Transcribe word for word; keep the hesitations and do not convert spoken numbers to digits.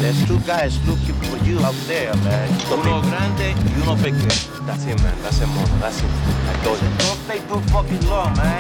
There's two guys looking for you out there, man. Uno grande y uno pequeño. That's it, man. That's it, mono. That's it. I told you. Don't stay too fucking long, man.